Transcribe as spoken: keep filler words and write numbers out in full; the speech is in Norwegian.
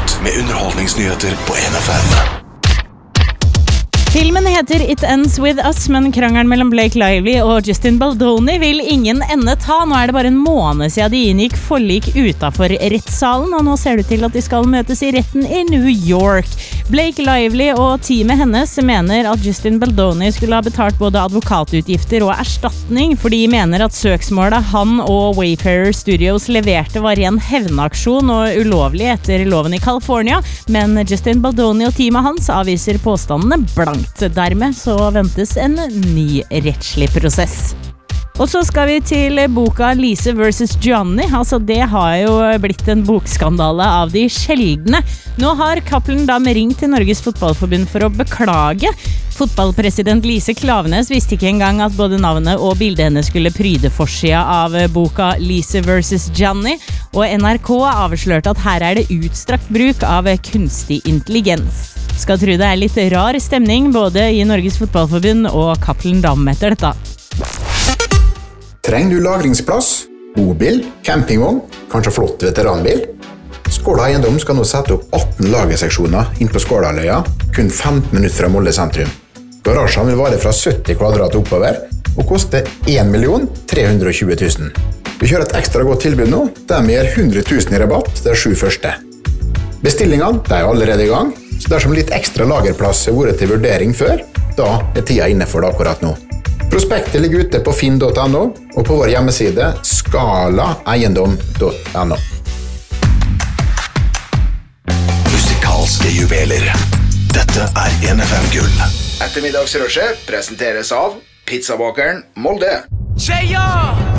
Frokost med underholdningsnyheter på N F M. Filmen heter It Ends With Us, men krangelen mellom Blake Lively og Justin Baldoni vil ingen ende ta. Nå er det bare en måned siden de inngikk forlik utenfor rettssalen, og nå ser det til at de skal møtes i retten i New York. Blake Lively og teamet hennes mener at Justin Baldoni skulle ha betalt både advokatutgifter og erstatning, for de mener at søksmålet han og Wayfarer Studios leverte var ren hevnaksjon og ulovlig etter loven i California, men Justin Baldoni og teamet hans avviser påstandene blankt. Dermed så ventes en ny rettslig prosess. Og så skal vi til boka Lise versus Gianni. Altså det har jo blitt en bokskandale av de sjeldne. Nå har Cappelen Damm ringt til Norges Fotballforbund for å beklage. Fotballpresident Lise Klaveness visste ikke engang at både navnet og bildet hennes skulle pryde forsida av boka Lise versus Gianni, og N R K avslørte at her er det utstrakt bruk av kunstig intelligens. Skal tro det er litt rar stemning både i Norges Fotballforbund og Cappelen Damm etter dette. Trenger du lagringsplass? Bobil? Campingvogn? Kanskje flott veteranbil? Skåla Eiendom skal nå sette opp atten lagerseksjoner inn på Skålaløya, kun femten minutter fra Molde sentrum. Garasjen vil vare fra sytti kvadrat oppover og koste en million tre hundre og tjue tusen. Vi kjører et ekstra godt tilbud nå, der vi gir hundre tusen i rabatt de sju første. Bestillingene de er allerede i gang, så dersom litt ekstra lagerplass har vært til vurdering før, da er tida inne for det akkurat nå. Prospektet ligger ute på finn punktum no og på vår hjemmeside skala eiendom punktum no. Musikalske juveler. Dette er N F M-gull. Ettermiddagsrushet presenteres av Pizzabakeren Molde. Cheya!